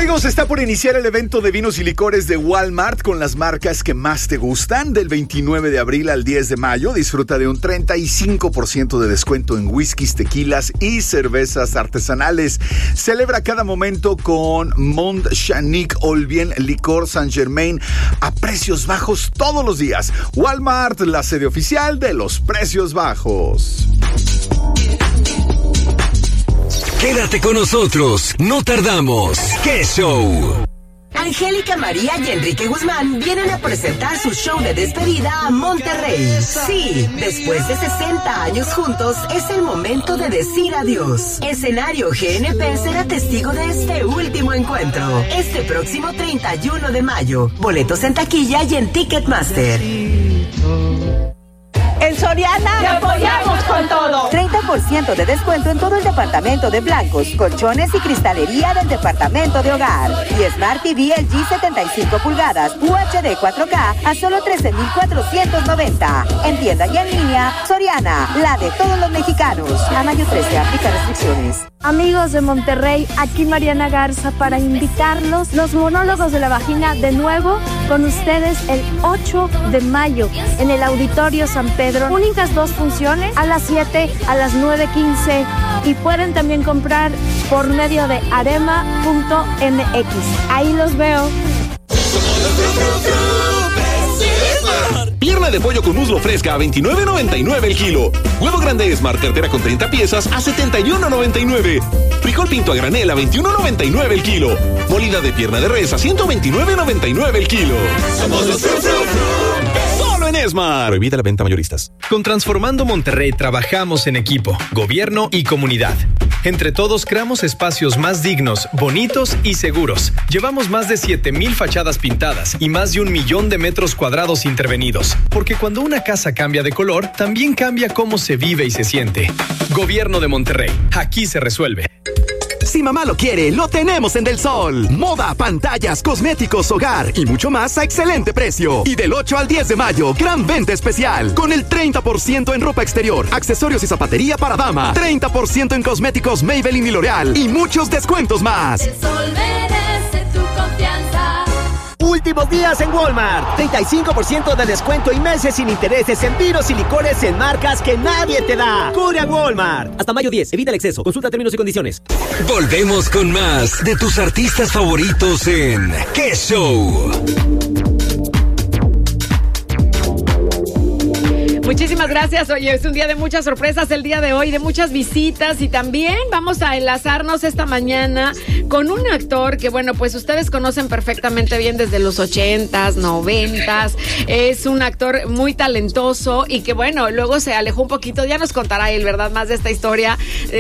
Amigos, está por iniciar el evento de vinos y licores de Walmart con las marcas que más te gustan. Del 29 de abril al 10 de mayo, disfruta de un 35% de descuento en whiskies, tequilas y cervezas artesanales. Celebra cada momento con Mont Chanic Olbien Licor Saint Germain a precios bajos todos los días. Walmart, la sede oficial de los precios bajos. Quédate con nosotros, no tardamos. ¡Qué show! Angélica María y Enrique Guzmán vienen a presentar su show de despedida a Monterrey. Sí, después de 60 años juntos, es el momento de decir adiós. Escenario GNP será testigo de este último encuentro. Este próximo 31 de mayo. Boletos en taquilla y en Ticketmaster. En Soriana te apoyamos con todo. 30% de descuento en todo el departamento de blancos, colchones y cristalería del departamento de hogar. Y Smart TV LG 75 pulgadas UHD 4K a solo 13,490. En tienda y en línea, Soriana, la de todos los mexicanos. A mayo 13, aplica restricciones. Amigos de Monterrey, aquí Mariana Garza para invitarlos, los monólogos de la vagina, de nuevo con ustedes el 8 de mayo en el Auditorio San Pedro. Únicas 2 funciones, a las 7, a las 9:15, y pueden también comprar por medio de arema.mx. Ahí los veo. Pierna de pollo con muslo fresca a $29.99 el kilo. Huevo grande Smart tertera con 30 piezas a $71.99. Frijol pinto a granel a $21.99 el kilo. Molida de pierna de res a $129.99 el kilo. Somos los solo en Smart. Prohibida la venta mayoristas. Con Transformando Monterrey trabajamos en equipo, gobierno y comunidad. Entre todos creamos espacios más dignos, bonitos y seguros. Llevamos más de 7,000 fachadas pintadas y más de 1 millón de metros cuadrados intervenidos. Porque cuando una casa cambia de color, también cambia cómo se vive y se siente. Gobierno de Monterrey. Aquí se resuelve. Si mamá lo quiere, lo tenemos en Del Sol. Moda, pantallas, cosméticos, hogar y mucho más a excelente precio. Y del 8 al 10 de mayo, gran venta especial. Con el 30% en ropa exterior, accesorios y zapatería para dama. 30% en cosméticos Maybelline y L'Oreal. Y muchos descuentos más. El Sol merece tu confianza. Últimos días en Walmart. 35% de descuento y meses sin intereses en vinos y licores en marcas que nadie te da. Corre a Walmart. Hasta mayo 10. Evita el exceso. Consulta términos y condiciones. Volvemos con más de tus artistas favoritos en ¡Qué show! Muchísimas gracias. Oye, es un día de muchas sorpresas el día de hoy, de muchas visitas, y también vamos a enlazarnos esta mañana con un actor que, bueno, pues ustedes conocen perfectamente bien desde los 80s, 90s. Es un actor muy talentoso y que, bueno, luego se alejó un poquito. Ya nos contará él, ¿verdad? Más de esta historia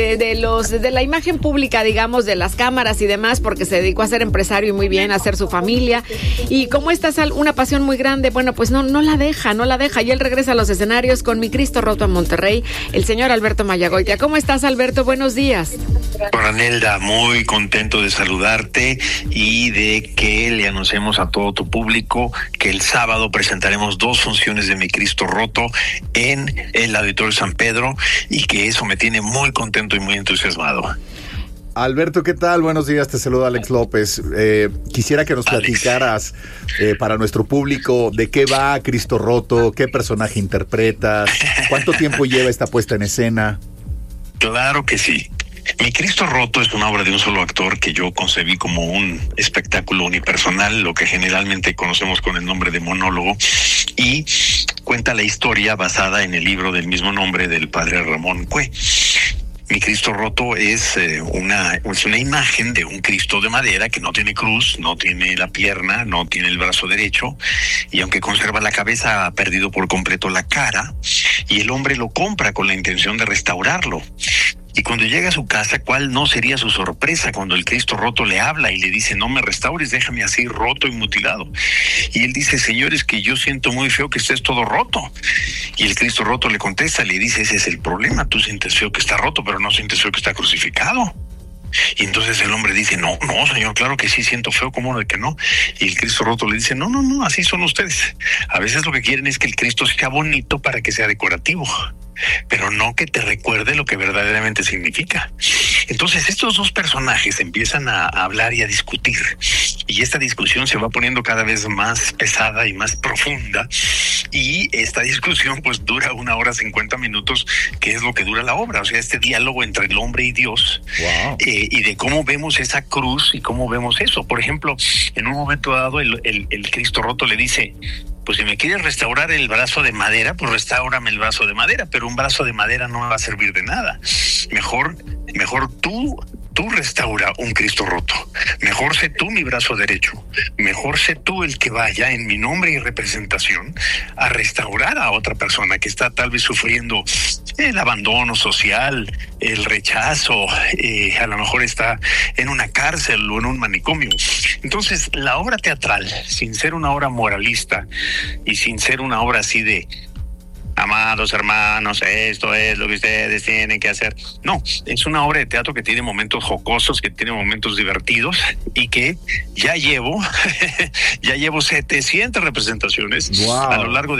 de la imagen pública, digamos, de las cámaras y demás, porque se dedicó a ser empresario y muy bien, a hacer su familia. Y como esta es una pasión muy grande, bueno, pues no la deja. Y él regresa a los escenarios con Mi Cristo Roto en Monterrey, el señor Alberto Mayagoitia. ¿Cómo estás, Alberto? Buenos días. Ranelda, muy contento de saludarte y de que le anunciemos a todo tu público que el sábado presentaremos 2 funciones de Mi Cristo Roto en el Auditorio San Pedro, y que eso me tiene muy contento y muy entusiasmado. Alberto, ¿qué tal? Buenos días, te saluda Alex López. Quisiera que nos platicaras para nuestro público de qué va Cristo Roto, qué personaje interpretas, cuánto tiempo lleva esta puesta en escena. Claro que sí. Mi Cristo Roto es una obra de un solo actor que yo concebí como un espectáculo unipersonal, lo que generalmente conocemos con el nombre de monólogo, y cuenta la historia basada en el libro del mismo nombre del padre Ramón Cue. Mi Cristo Roto es una imagen de un Cristo de madera que no tiene cruz, no tiene la pierna, no tiene el brazo derecho, y aunque conserva la cabeza, ha perdido por completo la cara, y el hombre lo compra con la intención de restaurarlo. Y cuando llega a su casa, ¿cuál no sería su sorpresa cuando el Cristo Roto le habla y le dice: no me restaures, déjame así roto y mutilado? Y él dice: Señor, es que yo siento muy feo que estés todo roto. Y el Cristo Roto le contesta, le dice: ese es el problema, tú sientes feo que está roto, pero no sientes feo que está crucificado. Y entonces el hombre dice: no, señor, claro que sí siento feo, ¿cómo de que no? Y el Cristo Roto le dice: no, así son ustedes. A veces lo que quieren es que el Cristo sea bonito para que sea decorativo. pero no que te recuerde lo que verdaderamente significa. Entonces estos dos personajes empiezan a hablar y a discutir, y esta discusión se va poniendo cada vez más pesada y más profunda, y esta discusión pues dura 1 hora 50 minutos, que es lo que dura la obra. O sea, este diálogo entre el hombre y Dios. Wow. Y de cómo vemos esa cruz y cómo vemos eso. Por ejemplo, en un momento dado el Cristo roto le dice: pues si me quieres restaurar el brazo de madera, pues restáurame el brazo de madera, pero un brazo de madera no me va a servir de nada. Mejor tú restaura un Cristo roto. Mejor sé tú mi brazo derecho. Mejor sé tú el que vaya en mi nombre y representación a restaurar a otra persona que está tal vez sufriendo el abandono social, el rechazo, a lo mejor está en una cárcel o en un manicomio. Entonces, la obra teatral, sin ser una obra moralista y sin ser una obra así de amados hermanos, esto es lo que ustedes tienen que hacer. No, es una obra de teatro que tiene momentos jocosos, que tiene momentos divertidos, y que ya llevo 700 representaciones. Wow. a lo largo de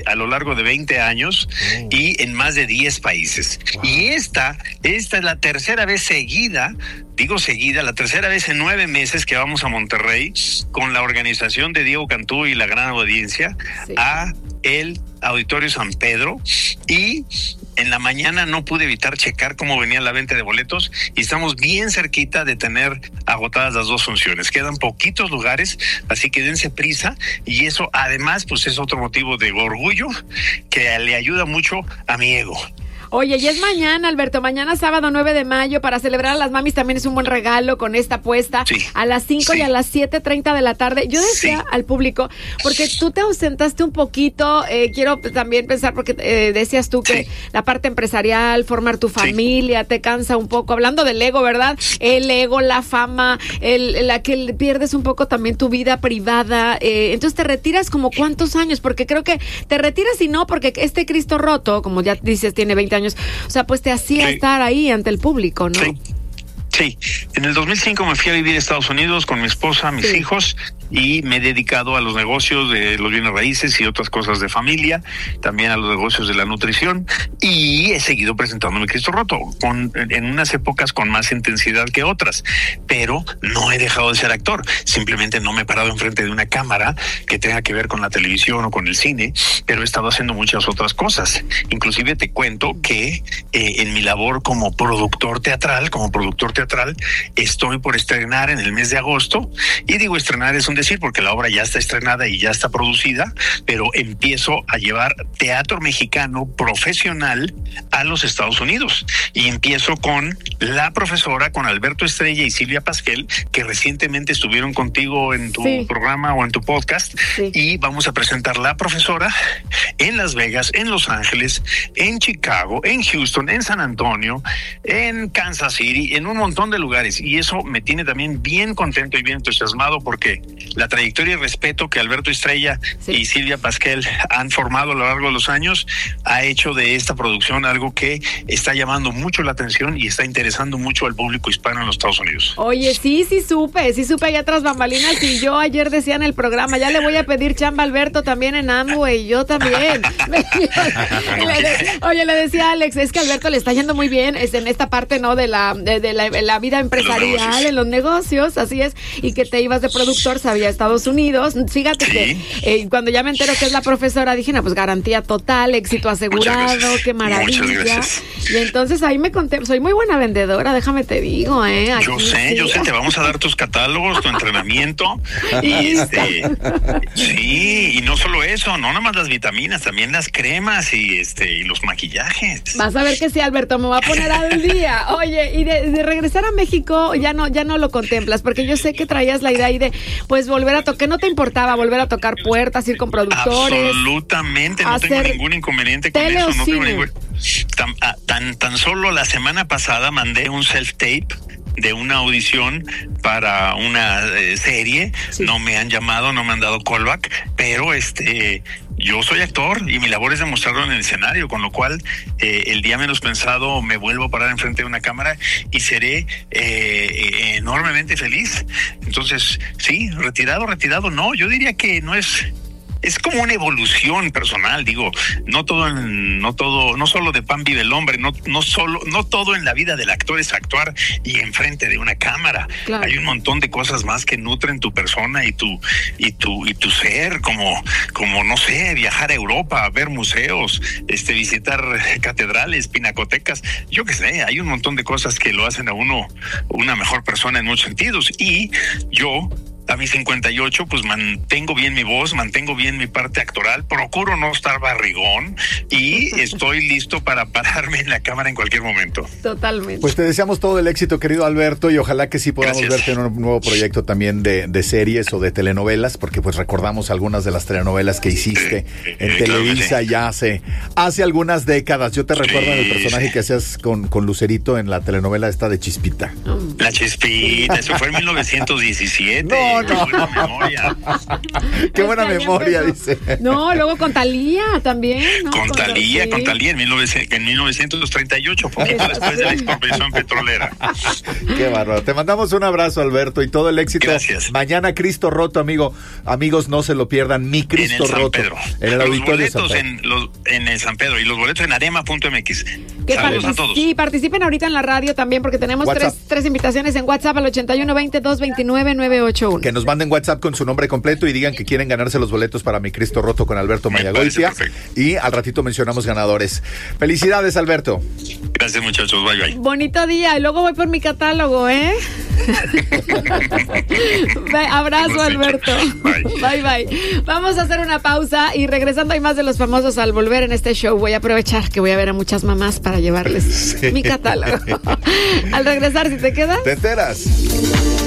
20 años y en más de 10 países. Wow. Y esta es la tercera vez seguida, la tercera vez en 9 meses que vamos a Monterrey con la organización de Diego Cantú y la gran audiencia a el Auditorio San Pedro, y en la mañana no pude evitar checar cómo venía la venta de boletos, y estamos bien cerquita de tener agotadas las 2 funciones. Quedan poquitos lugares, así que dense prisa, y eso además pues es otro motivo de orgullo que le ayuda mucho a mi ego. Oye, y es mañana, Alberto, mañana sábado 9 de mayo, para celebrar a las mamis también es un buen regalo con esta apuesta, a las 5 y a las 7:30 de la tarde. Yo decía al público, porque tú te ausentaste un poquito, quiero también pensar, porque decías tú que la parte empresarial, formar tu familia, te cansa un poco, hablando del ego, ¿verdad? El ego, la fama, la que pierdes un poco también tu vida privada, entonces te retiras como ¿cuántos años? Porque creo que te retiras y no, porque este Cristo roto, como ya dices, tiene 20 años, o sea, pues te hacía estar ahí ante el público, ¿no? Sí, en el 2005 me fui a vivir a Estados Unidos con mi esposa, mis hijos, y me he dedicado a los negocios de los bienes raíces y otras cosas de familia, también a los negocios de la nutrición, y he seguido presentándome Cristo roto, en unas épocas con más intensidad que otras, pero no he dejado de ser actor. Simplemente no me he parado enfrente de una cámara que tenga que ver con la televisión o con el cine, pero he estado haciendo muchas otras cosas. Inclusive te cuento que en mi labor como productor teatral, estoy por estrenar en el mes de agosto, y digo estrenar es un decir porque la obra ya está estrenada y ya está producida, pero empiezo a llevar teatro mexicano profesional a los Estados Unidos, y empiezo con La Profesora, con Alberto Estrella y Silvia Pasquel, que recientemente estuvieron contigo en tu programa o en tu podcast, y vamos a presentar La Profesora en Las Vegas, en Los Ángeles, en Chicago, en Houston, en San Antonio, en Kansas City, en un montón de lugares, y eso me tiene también bien contento y bien entusiasmado, porque la trayectoria y respeto que Alberto Estrella y Silvia Pasquel han formado a lo largo de los años ha hecho de esta producción algo que está llamando mucho la atención y está interesando mucho al público hispano en los Estados Unidos. Oye, sí supe allá tras bambalinas, y yo ayer decía en el programa, ya le voy a pedir chamba a Alberto también en Amway, yo también. Oye, le decía a Alex, es que a Alberto le está yendo muy bien en esta parte, ¿no? De la vida empresarial, en los negocios, así es, y que te ibas de productor, sabía Estados Unidos. Fíjate que cuando ya me entero que es La Profesora, dije, no, pues garantía total, éxito asegurado, qué maravilla. Y entonces ahí me conté, soy muy buena vendedora, déjame te digo, aquí, yo sé, te vamos a dar tus catálogos, tu entrenamiento, y y no solo eso, no nada más las vitaminas, también las cremas y los maquillajes. Vas a ver que sí, Alberto, me va a poner al día. Oye, y de regresar a México ya no lo contemplas, porque yo sé que traías la idea ahí de pues volver a tocar, ¿no te importaba volver a tocar puertas, ir con productores? Absolutamente, no tengo ningún inconveniente con eso, no tengo ningún... Tan solo la semana pasada mandé un self-tape de una audición para una serie, no me han llamado, no me han dado callback, pero yo soy actor y mi labor es demostrarlo en el escenario, con lo cual el día menos pensado me vuelvo a parar enfrente de una cámara y seré enormemente feliz. Entonces, sí, retirado, no, yo diría que no es es como una evolución personal, digo, no solo de pan vive el hombre, no todo en la vida del actor es actuar y enfrente de una cámara. Claro. Hay un montón de cosas más que nutren tu persona y tu ser, como no sé, viajar a Europa, ver museos, visitar catedrales, pinacotecas, yo qué sé, hay un montón de cosas que lo hacen a uno una mejor persona en muchos sentidos. Y yo, a mis 58, pues mantengo bien mi voz, mantengo bien mi parte actoral, procuro no estar barrigón y estoy listo para pararme en la cámara en cualquier momento. Totalmente. Pues te deseamos todo el éxito, querido Alberto, y ojalá que sí podamos verte en un nuevo proyecto también de series o de telenovelas, porque pues recordamos algunas de las telenovelas que hiciste en Televisa ya hace algunas décadas. Yo te recuerdo en el personaje que hacías con Lucerito en la telenovela esta de Chispita. La Chispita, eso fue en 1917. No. Buena memoria. Qué buena memoria, dice. No, luego con Talía también, ¿no? Con Talía en 1938, poquito después de la expropiación petrolera. Qué bárbaro. Te mandamos un abrazo, Alberto, y todo el éxito. Gracias. Mañana Cristo Roto, amigos, no se lo pierdan. Mi Cristo Roto. En el auditorio de San Pedro. En el San Pedro y los boletos en arema.mx. Saludos a todos. Sí, participen ahorita en la radio también, porque tenemos tres invitaciones en WhatsApp al 8120-229-981. Que nos manden WhatsApp con su nombre completo y digan que quieren ganarse los boletos para Mi Cristo Roto con Alberto Mayagoitia. Y al ratito mencionamos ganadores. Felicidades, Alberto. Gracias, muchachos. Bye, bye. Bonito día. Y luego voy por mi catálogo, ¿eh? Abrazo, Alberto. Bye, bye. Vamos a hacer una pausa y regresando hay más de los famosos al volver en este show. Voy a aprovechar que voy a ver a muchas mamás para llevarles mi catálogo. Al regresar, si te quedas, te enteras.